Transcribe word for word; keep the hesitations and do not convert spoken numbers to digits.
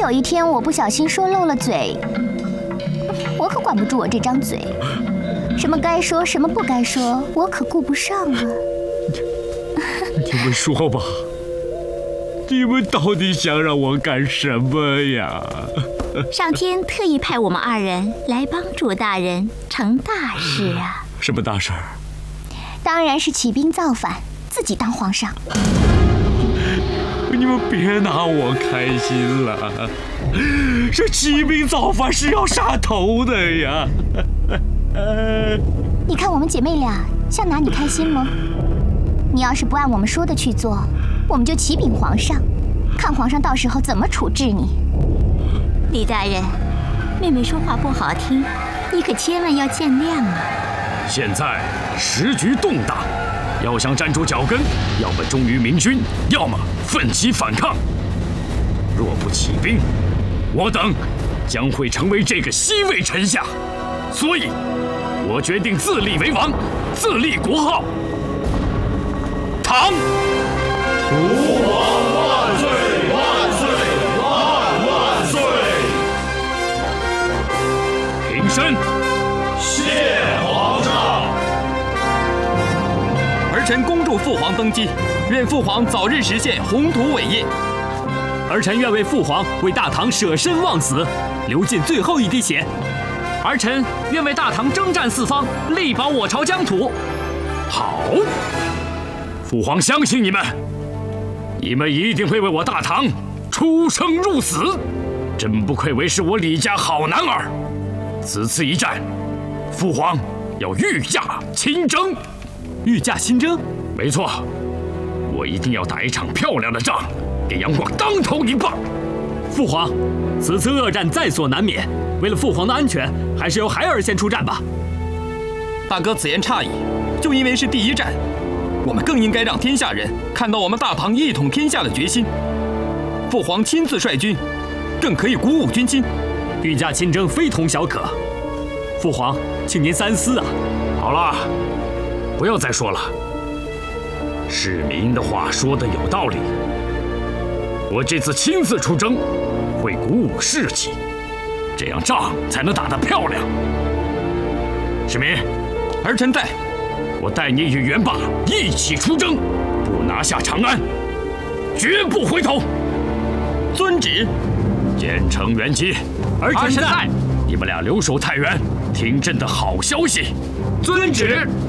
有一天我不小心说漏了嘴，我可管不住我这张嘴，什么该说，什么不该说，我可顾不上啊。 你们说吧，你们到底想让我干什么呀？ 上天特意派我们二人来帮助大人成大事啊！ 什么大事儿？ 当然是起兵造反，自己当皇上。 你们别拿我开心了，这起兵造反是要杀头的呀！ 你看我们姐妹俩像拿你开心吗？你要是不按我们说的去做，我们就启禀皇上，看皇上到时候怎么处置你。 李大人，妹妹说话不好听，你可千万要见谅啊！ 现在时局动荡，要想站住脚跟，要么忠于明君，要么奋起反抗。若不起兵，我等将会成为这个西魏臣下。所以，我决定自立为王，自立国号。唐。 吾皇万岁万岁万万岁！ 平身。 谢皇上。 儿臣恭祝父皇登基，愿父皇早日实现宏图伟业。儿臣愿为父皇为大唐舍身忘死，流尽最后一滴血。儿臣愿为大唐征战四方，力保我朝疆土。 好，父皇相信你们，你们一定会为我大唐出生入死，真不愧为是我李家好男儿。此次一战，父皇要御驾亲征。 御驾亲征？ 没错，我一定要打一场漂亮的仗，给杨广当头一棒。 父皇，此次恶战在所难免，为了父皇的安全，还是由孩儿先出战吧。大哥此言差矣，就因为是第一战，我们更应该让天下人看到我们大唐一统天下的决心。父皇亲自率军，更可以鼓舞军心。御驾亲征非同小可，父皇，请您三思啊！ 好了，不要再说了。市民的话说得有道理，我这次亲自出征，会鼓舞士气，这样仗才能打得漂亮。市民， 儿臣在。 我带你与袁霸一起出征，不拿下长安，绝不回头。 遵旨。 建成元吉， 儿臣在。 你们俩留守太原，听朕的好消息。 遵旨。